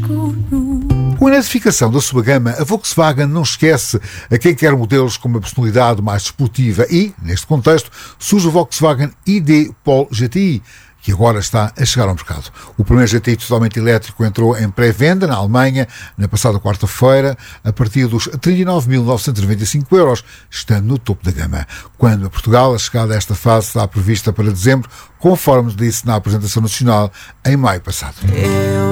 Com a identificação da sua gama, a Volkswagen não esquece a quem quer modelos com uma personalidade mais desportiva e, neste contexto, surge o Volkswagen ID Polo GTI, que agora está a chegar ao mercado. O primeiro GTI totalmente elétrico entrou em pré-venda na Alemanha na passada quarta-feira, a partir dos 39.995 €, estando no topo da gama. Quando a Portugal, a chegada a esta fase está prevista para dezembro, conforme disse na apresentação nacional em maio passado.